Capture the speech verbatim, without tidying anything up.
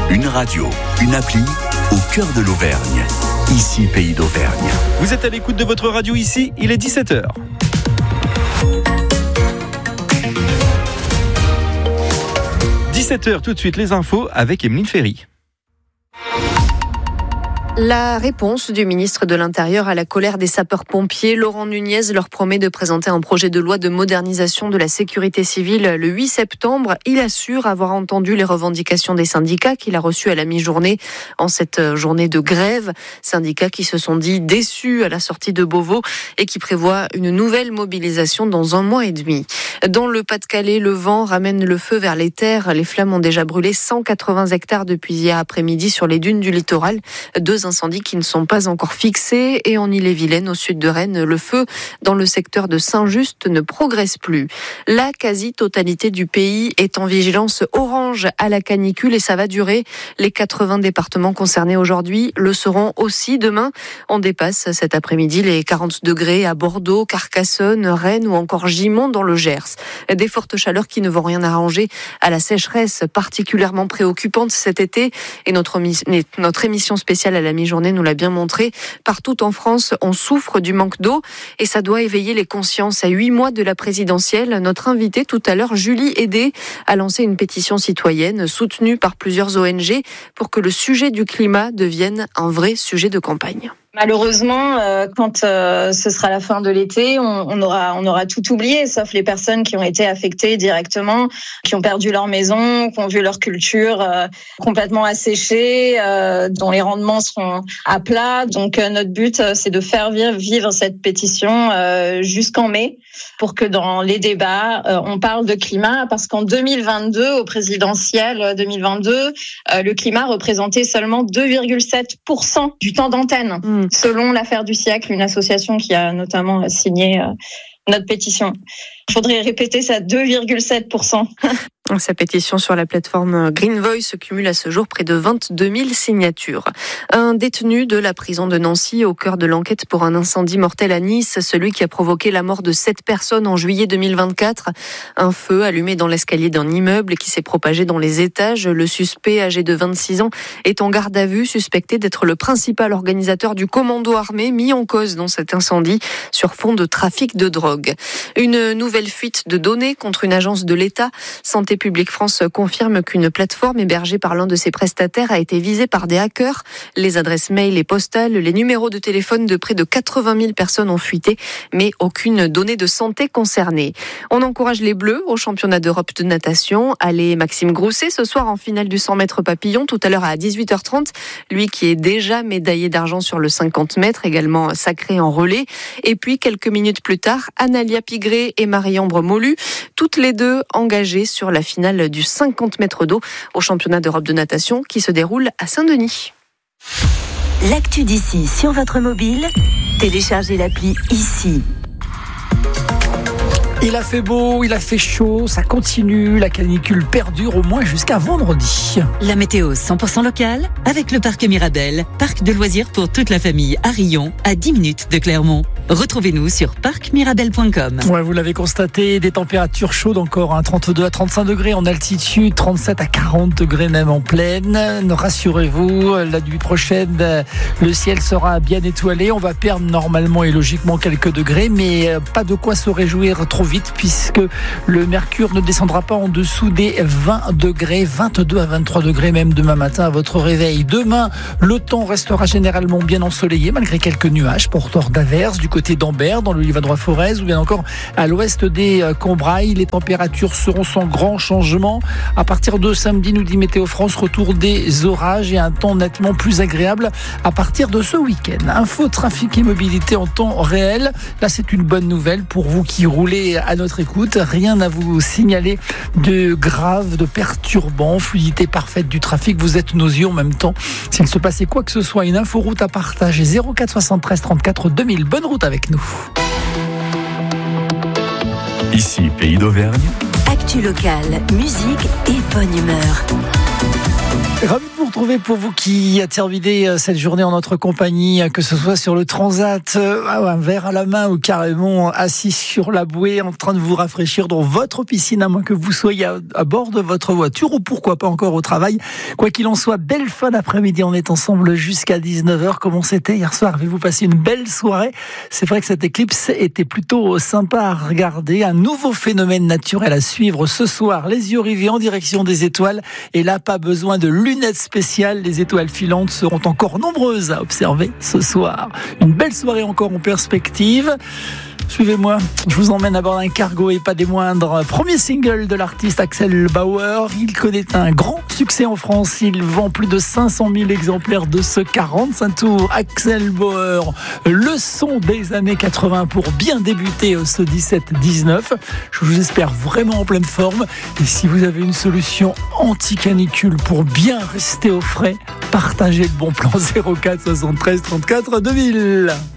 Une radio, une appli au cœur de l'Auvergne. Ici, Pays d'Auvergne. Vous êtes à l'écoute de votre radio ici, il est dix-sept heures. dix-sept heures, tout de suite les infos avec Emeline Ferry. La réponse du ministre de l'Intérieur à la colère des sapeurs-pompiers, Laurent Nunez, leur promet de présenter un projet de loi de modernisation de la sécurité civile le huit septembre. Il assure avoir entendu les revendications des syndicats qu'il a reçues à la mi-journée en cette journée de grève. Syndicats qui se sont dit déçus à la sortie de Beauvau et qui prévoient une nouvelle mobilisation dans un mois et demi. Dans le Pas-de-Calais, le vent ramène le feu vers les terres. Les flammes ont déjà brûlé cent quatre-vingts hectares depuis hier après-midi sur les dunes du littoral. Deux incendies qui ne sont pas encore fixés. Et en Ille-et-Vilaine, au sud de Rennes, le feu dans le secteur de Saint-Just ne progresse plus. La quasi-totalité du pays est en vigilance orange à la canicule et ça va durer. Les quatre-vingts départements concernés aujourd'hui le seront aussi demain. On dépasse cet après-midi les quarante degrés à Bordeaux, Carcassonne, Rennes ou encore Gimont dans le Gers. Des fortes chaleurs qui ne vont rien arranger à la sécheresse particulièrement préoccupante cet été. Et notre, notre émission spéciale à la mi-journée nous l'a bien montré. Partout en France, on souffre du manque d'eau et ça doit éveiller les consciences. À huit mois de la présidentielle, notre invitée tout à l'heure, Julie Hédé, a lancé une pétition citoyenne soutenue par plusieurs O N G pour que le sujet du climat devienne un vrai sujet de campagne. Malheureusement, euh, quand euh, ce sera la fin de l'été, on, on aura on aura tout oublié, sauf les personnes qui ont été affectées directement, qui ont perdu leur maison, qui ont vu leur culture euh, complètement asséchée, euh, dont les rendements seront à plat. Donc euh, notre but, euh, c'est de faire vivre, vivre cette pétition euh, jusqu'en mai, pour que dans les débats, euh, on parle de climat, parce qu'en deux mille vingt-deux, au présidentiel deux mille vingt-deux, euh, le climat représentait seulement deux virgule sept pour cent du temps d'antenne. Mmh. Selon l'affaire du siècle, une association qui a notamment signé euh, notre pétition. Il faudrait répéter ça, deux virgule sept pour cent. Sa pétition sur la plateforme Green Voice cumule à ce jour près de vingt-deux mille signatures. Un détenu de la prison de Nancy au cœur de l'enquête pour un incendie mortel à Nice, celui qui a provoqué la mort de sept personnes en juillet deux mille vingt-quatre. Un feu allumé dans l'escalier d'un immeuble qui s'est propagé dans les étages. Le suspect, âgé de vingt-six ans, est en garde à vue, suspecté d'être le principal organisateur du commando armé mis en cause dans cet incendie sur fond de trafic de drogue. Une nouvelle fuite de données contre une agence de l'État. Santé Publique France confirme qu'une plateforme hébergée par l'un de ses prestataires a été visée par des hackers. Les adresses mail et postales, les numéros de téléphone de près de quatre-vingt mille personnes ont fuité, mais aucune donnée de santé concernée. On encourage les Bleus au championnat d'Europe de natation. Allez, Maxime Grousset, ce soir en finale du cent mètres papillon, tout à l'heure à dix-huit heures trente. Lui qui est déjà médaillé d'argent sur le cinquante mètres, également sacré en relais. Et puis, quelques minutes plus tard, Analia Pigré et Marie-Ambre Molu, toutes les deux engagées sur la finale du cinquante mètres d'eau au championnat d'Europe de natation qui se déroule à Saint-Denis. L'actu d'ici sur votre mobile, téléchargez l'appli ici. Il a fait beau, il a fait chaud, ça continue, la canicule perdure au moins jusqu'à vendredi. La météo cent pour cent locale avec le parc Mirabel, parc de loisirs pour toute la famille à Rion, à dix minutes de Clermont. Retrouvez-nous sur parc mirabel point com. Ouais, vous l'avez constaté, des températures chaudes encore, hein, trente-deux à trente-cinq degrés en altitude, trente-sept à quarante degrés même en plaine. Rassurez-vous, la nuit prochaine, le ciel sera bien étoilé. On va perdre normalement et logiquement quelques degrés, mais pas de quoi se réjouir trop vite puisque le mercure ne descendra pas en dessous des vingt degrés, vingt-deux à vingt-trois degrés même demain matin à votre réveil. Demain, le temps restera généralement bien ensoleillé malgré quelques nuages porteurs d'averses du côté d'Ambert, dans le Livradois-Forez ou bien encore à l'ouest des Combrailles. Les températures seront sans grand changement. À partir de samedi, nous dit Météo France, retour des orages et un temps nettement plus agréable à partir de ce week-end. Info, trafic et mobilité en temps réel. Là, c'est une bonne nouvelle pour vous qui roulez à notre écoute. Rien à vous signaler de grave, de perturbant. Fluidité parfaite du trafic. Vous êtes nos yeux en même temps. S'il se passait quoi que ce soit, une info route à partager. zéro quatre soixante-treize trente-quatre deux mille. Bonne route avec nous. Ici, Pays d'Auvergne. Actu locale, musique et bonne humeur. Ravi de vous retrouver. retrouver pour vous qui terminez cette journée en notre compagnie, que ce soit sur le transat, un verre à la main ou carrément assis sur la bouée en train de vous rafraîchir dans votre piscine, à moins que vous soyez à, à bord de votre voiture ou pourquoi pas encore au travail. Quoi qu'il en soit, belle fin d'après-midi. On est ensemble jusqu'à dix-neuf heures. Comment c'était hier soir? Avez-vous passé une belle soirée? C'est vrai que cette éclipse était plutôt sympa à regarder. Un nouveau phénomène naturel à suivre ce soir. Les yeux rivés en direction des étoiles. Et là, pas besoin de lunettes spéciales. Les étoiles filantes seront encore nombreuses à observer ce soir. Une belle soirée encore en perspective. Suivez-moi, je vous emmène à bord d'un cargo et pas des moindres. Premier single de l'artiste Axel Bauer. Il connaît un grand succès en France. Il vend plus de cinq cent mille exemplaires de ce quarante-cinq tours. Axel Bauer, le son des années quatre-vingts pour bien débuter ce dix-sept dix-neuf. Je vous espère vraiment en pleine forme. Et si vous avez une solution anti-canicule pour bien rester au frais, partagez le bon plan zéro quatre soixante-treize trente-quatre deux mille.